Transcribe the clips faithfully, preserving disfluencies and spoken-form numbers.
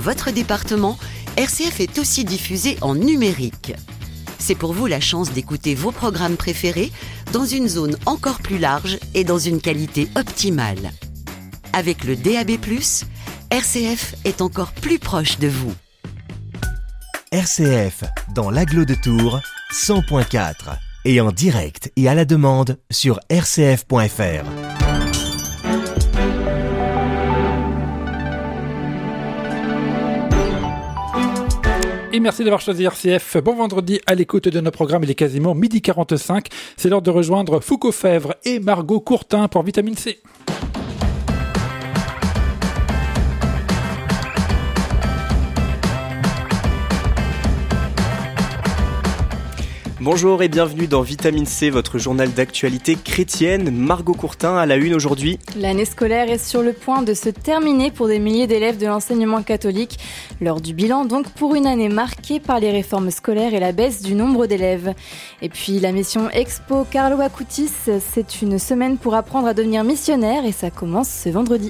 votre département, R C F est aussi diffusée en numérique. C'est pour vous la chance d'écouter vos programmes préférés dans une zone encore plus large et dans une qualité optimale. Avec le D A B plus, R C F est encore plus proche de vous. R C F dans l'agglo de Tours, cent point quatre et en direct et à la demande sur r c f point f r. Et merci d'avoir choisi R C F. Bon vendredi à l'écoute de nos programmes. Il est quasiment midi quarante-cinq. C'est l'heure de rejoindre Foucault Fèvre et Margot Courtin pour Vitamine C. Bonjour et bienvenue dans Vitamine C, votre journal d'actualité chrétienne. Margot Courtin à la une aujourd'hui. L'année scolaire est sur le point de se terminer pour des milliers d'élèves de l'enseignement catholique. L'heure du bilan donc pour une année marquée par les réformes scolaires et la baisse du nombre d'élèves. Et puis la mission Expo Carlo Acutis, c'est une semaine pour apprendre à devenir missionnaire et ça commence ce vendredi.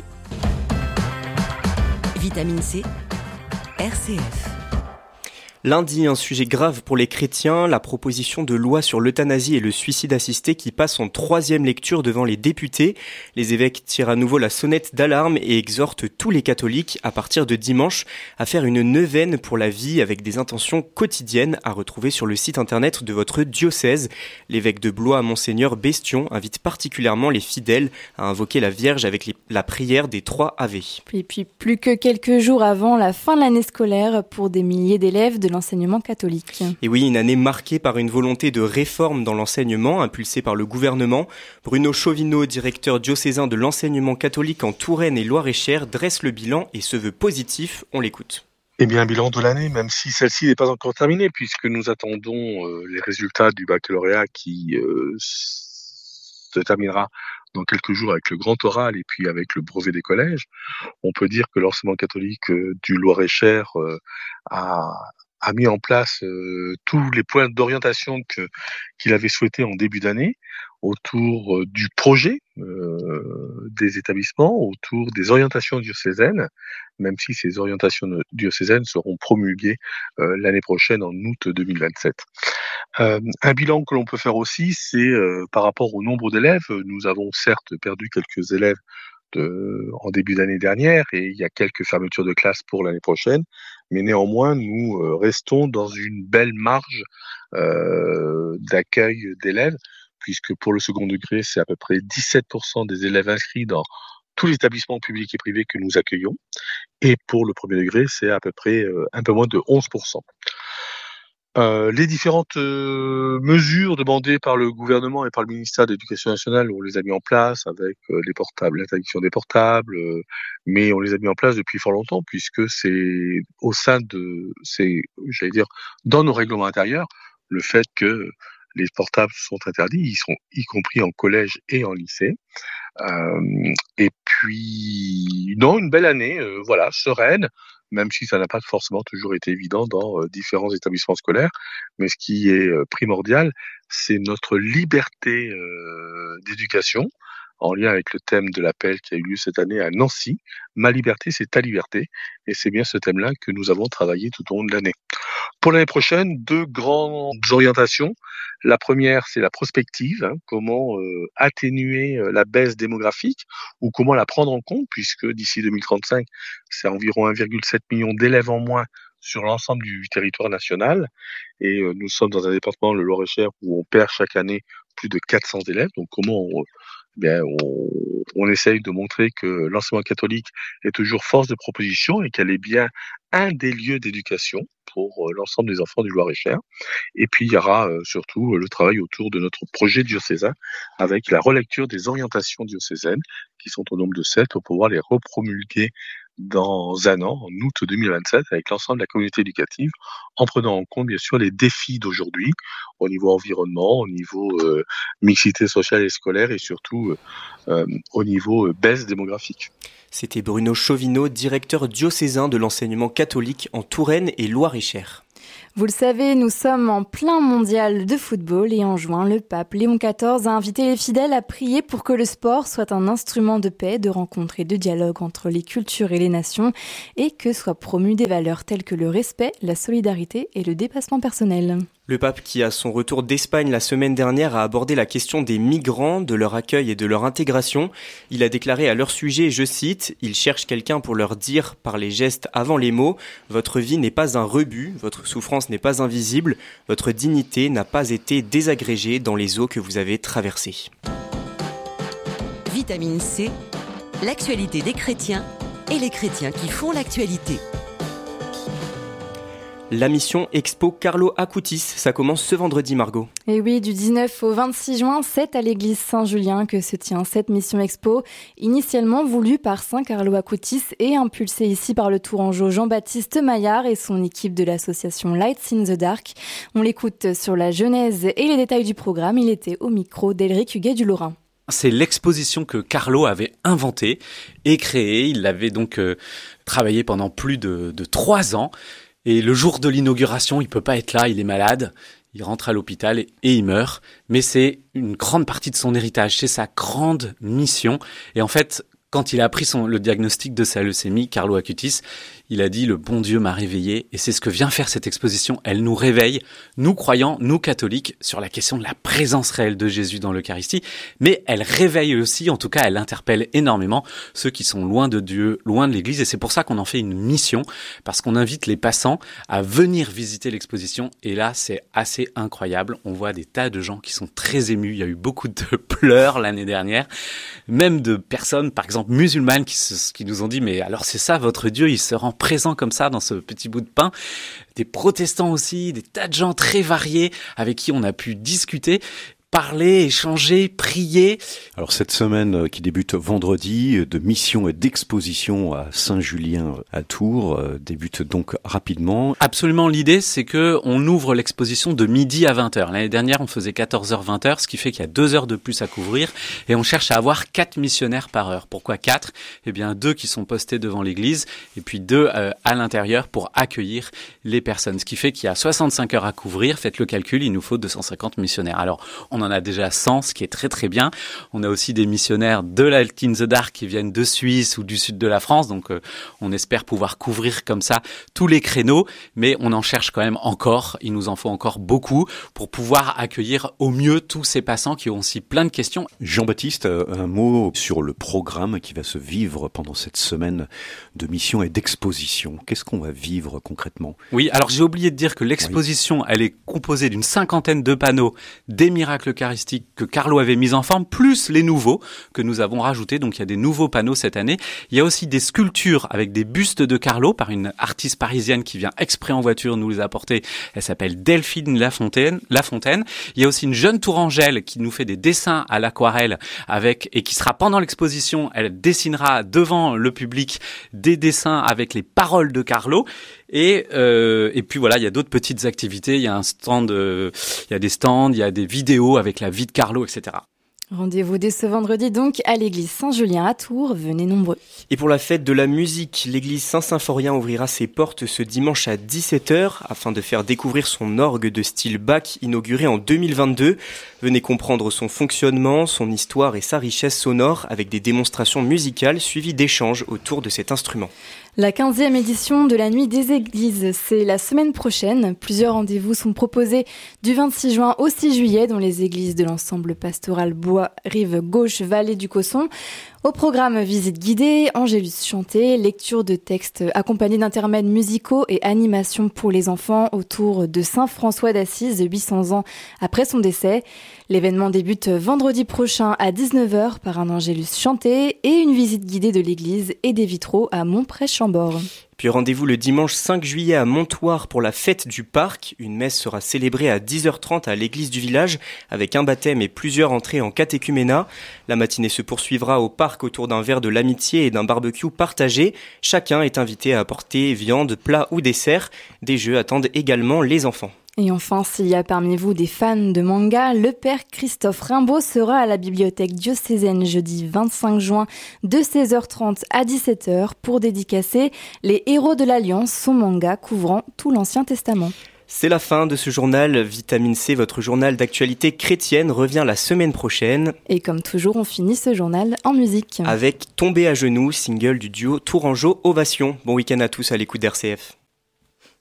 Vitamine C, R C F. Lundi, un sujet grave pour les chrétiens, la proposition de loi sur l'euthanasie et le suicide assisté qui passe en troisième lecture devant les députés. Les évêques tirent à nouveau la sonnette d'alarme et exhortent tous les catholiques à partir de dimanche à faire une neuvaine pour la vie avec des intentions quotidiennes à retrouver sur le site internet de votre diocèse. L'évêque de Blois, Monseigneur Bestion, invite particulièrement les fidèles à invoquer la Vierge avec les, la prière des trois Ave. Et puis plus que quelques jours avant la fin de l'année scolaire pour des milliers d'élèves de l'enseignement catholique. Et oui, une année marquée par une volonté de réforme dans l'enseignement impulsée par le gouvernement. Bruno Chauvineau, directeur diocésain de l'enseignement catholique en Touraine et Loir-et-Cher, dresse le bilan et se veut positif. On l'écoute. Eh bien, un bilan de l'année, même si celle-ci n'est pas encore terminée, puisque nous attendons euh, les résultats du baccalauréat qui euh, se terminera dans quelques jours avec le grand oral et puis avec le brevet des collèges. On peut dire que l'enseignement catholique euh, du Loir-et-Cher euh, a a mis en place euh, tous les points d'orientation que, qu'il avait souhaité en début d'année autour euh, du projet euh, des établissements, autour des orientations diocésaines, même si ces orientations diocésaines seront promulguées euh, l'année prochaine en août deux mille vingt-sept. Euh, un bilan que l'on peut faire aussi, c'est euh, par rapport au nombre d'élèves. Nous avons certes perdu quelques élèves De, en début d'année dernière et il y a quelques fermetures de classes pour l'année prochaine, mais néanmoins nous euh, restons dans une belle marge euh, d'accueil d'élèves, puisque pour le second degré c'est à peu près dix-sept pour cent des élèves inscrits dans tous les établissements publics et privés que nous accueillons, et pour le premier degré c'est à peu près euh, un peu moins de onze pour cent. Euh, les différentes euh, mesures demandées par le gouvernement et par le ministère de l'Éducation nationale, on les a mis en place avec euh, les portables, l'interdiction des portables, euh, mais on les a mis en place depuis fort longtemps puisque c'est au sein de, c'est, j'allais dire, dans nos règlements intérieurs, le fait que les portables sont interdits, ils sont y compris en collège et en lycée. Euh, et puis, non, une belle année, euh, voilà, sereine, même si ça n'a pas forcément toujours été évident dans euh, différents établissements scolaires. Mais ce qui est euh, primordial, c'est notre liberté euh, d'éducation, en lien avec le thème de l'appel qui a eu lieu cette année à Nancy. Ma liberté, c'est ta liberté. Et c'est bien ce thème-là que nous avons travaillé tout au long de l'année. Pour l'année prochaine, deux grandes orientations. La première, c'est la prospective, hein, comment euh, atténuer euh, la baisse démographique ou comment la prendre en compte, puisque d'ici deux mille trente-cinq, c'est environ un virgule sept million d'élèves en moins sur l'ensemble du territoire national. Et euh, nous sommes dans un département, le Loir-et-Cher, où on perd chaque année plus de quatre cents élèves. Donc comment on, eh bien, on, on essaye de montrer que l'enseignement catholique est toujours force de proposition et qu'elle est bien un des lieux d'éducation pour euh, l'ensemble des enfants du Loir-et-Cher. Et puis il y aura euh, surtout euh, le travail autour de notre projet diocésain avec la relecture des orientations diocésaines qui sont au nombre de sept pour pouvoir les repromulguer dans un an, en août deux mille vingt-sept, avec l'ensemble de la communauté éducative, en prenant en compte bien sûr les défis d'aujourd'hui, au niveau environnement, au niveau euh, mixité sociale et scolaire, et surtout euh, euh, au niveau euh, baisse démographique. C'était Bruno Chauvineau, directeur diocésain de l'enseignement catholique en Touraine et Loir-et-Cher. Vous le savez, nous sommes en plein mondial de football et en juin, le pape Léon quatorze a invité les fidèles à prier pour que le sport soit un instrument de paix, de rencontre et de dialogue entre les cultures et les nations et que soient promues des valeurs telles que le respect, la solidarité et le dépassement personnel. Le pape qui, à son retour d'Espagne la semaine dernière, a abordé la question des migrants, de leur accueil et de leur intégration. Il a déclaré à leur sujet, je cite, « Ils cherchent quelqu'un pour leur dire par les gestes avant les mots, votre vie n'est pas un rebut, votre souffrance n'est pas invisible, votre dignité n'a pas été désagrégée dans les eaux que vous avez traversées. » Vitamine C, l'actualité des chrétiens et les chrétiens qui font l'actualité. La mission Expo Carlo Acutis, ça commence ce vendredi, Margot. Et oui, du dix-neuf au vingt-six juin, c'est à l'église Saint-Julien que se tient cette mission Expo, initialement voulue par Saint Carlo Acutis et impulsée ici par le tourangeau Jean-Baptiste Maillard et son équipe de l'association Lights in the Dark. On l'écoute sur la genèse et les détails du programme. Il était au micro d'Elric Huguet du Lorrain. C'est l'exposition que Carlo avait inventée et créée. Il l'avait donc euh, travaillé pendant plus de, de trois ans. Et le jour de l'inauguration, il peut pas être là, il est malade, il rentre à l'hôpital et, et il meurt. Mais c'est une grande partie de son héritage, c'est sa grande mission. Et en fait, quand il a appris son, le diagnostic de sa leucémie, Carlo Acutis, il a dit « Le bon Dieu m'a réveillé » et c'est ce que vient faire cette exposition. Elle nous réveille, nous croyants, nous catholiques, sur la question de la présence réelle de Jésus dans l'Eucharistie, mais elle réveille aussi, en tout cas elle interpelle énormément ceux qui sont loin de Dieu, loin de l'Église, et c'est pour ça qu'on en fait une mission, parce qu'on invite les passants à venir visiter l'exposition, et là c'est assez incroyable, on voit des tas de gens qui sont très émus, il y a eu beaucoup de pleurs l'année dernière, même de personnes, par exemple musulmanes, qui, se, qui nous ont dit « Mais alors c'est ça votre Dieu, il se rend présent comme ça dans ce petit bout de pain ». Des protestants aussi, des tas de gens très variés avec qui on a pu discuter, parler, échanger, prier. Alors cette semaine qui débute vendredi de mission et d'exposition à Saint-Julien à Tours débute donc rapidement. Absolument, l'idée c'est que on ouvre l'exposition de midi à vingt heures. L'année dernière on faisait quatorze heures vingt heures, ce qui fait qu'il y a deux heures de plus à couvrir et on cherche à avoir quatre missionnaires par heure. Pourquoi quatre ? Eh bien deux qui sont postés devant l'église et puis deux euh, à l'intérieur pour accueillir les personnes. Ce qui fait qu'il y a soixante-cinq heures à couvrir. Faites le calcul, il nous faut deux cent cinquante missionnaires. Alors on en a déjà cent, ce qui est très très bien. On a aussi des missionnaires de Lights in the Dark qui viennent de Suisse ou du sud de la France, donc euh, on espère pouvoir couvrir comme ça tous les créneaux, mais on en cherche quand même encore, il nous en faut encore beaucoup pour pouvoir accueillir au mieux tous ces passants qui ont aussi plein de questions. Jean-Baptiste, un mot sur le programme qui va se vivre pendant cette semaine de mission et d'exposition. Qu'est-ce qu'on va vivre concrètement ? Oui, alors j'ai oublié de dire que l'exposition, oui. Elle est composée d'une cinquantaine de panneaux, des miracles eucharistiques que Carlo avait mis en forme, plus les nouveaux que nous avons rajoutés. Donc il y a des nouveaux panneaux cette année. Il y a aussi des sculptures avec des bustes de Carlo par une artiste parisienne qui vient exprès en voiture nous les apporter. Elle s'appelle Delphine Lafontaine. Lafontaine. Il y a aussi une jeune tourangelle qui nous fait des dessins à l'aquarelle avec et qui sera pendant l'exposition. Elle dessinera devant le public des dessins avec les paroles de Carlo. Et euh, et puis voilà, il y a d'autres petites activités. Il y a un stand, euh, il y a des stands, il y a des vidéos avec la vie de Carlo, et cetera. Rendez-vous dès ce vendredi donc à l'église Saint-Julien à Tours, venez nombreux. Et pour la fête de la musique, l'église Saint-Symphorien ouvrira ses portes ce dimanche à dix-sept heures afin de faire découvrir son orgue de style Bach inauguré en deux mille vingt-deux. Venez comprendre son fonctionnement, son histoire et sa richesse sonore avec des démonstrations musicales suivies d'échanges autour de cet instrument. La quinzième édition de la Nuit des Églises, c'est la semaine prochaine. Plusieurs rendez-vous sont proposés du vingt-six juin au six juillet dans les églises de l'ensemble pastoral Bois, Rive Gauche, Vallée du Cosson. Au programme, visite guidée, angélus chanté, lecture de textes accompagnés d'intermèdes musicaux et animations pour les enfants autour de Saint François d'Assise, huit cents ans après son décès. L'événement débute vendredi prochain à dix-neuf heures par un angélus chanté et une visite guidée de l'église et des vitraux à Montprès-Chambord. Puis rendez-vous le dimanche cinq juillet à Montoire pour la fête du parc. Une messe sera célébrée à dix heures trente à l'église du village avec un baptême et plusieurs entrées en catéchuménat. La matinée se poursuivra au parc autour d'un verre de l'amitié et d'un barbecue partagé. Chacun est invité à apporter viande, plat ou dessert. Des jeux attendent également les enfants. Et enfin, s'il y a parmi vous des fans de manga, le père Christophe Rimbaud sera à la bibliothèque diocésaine jeudi vingt-cinq juin de seize heures trente à dix-sept heures pour dédicacer Les Héros de l'Alliance, son manga couvrant tout l'Ancien Testament. C'est la fin de ce journal Vitamine C, votre journal d'actualité chrétienne revient la semaine prochaine. Et comme toujours, on finit ce journal en musique. Avec Tomber à genoux, single du duo Tourangeau Ovation. Bon week-end à tous à l'écoute d'R C F.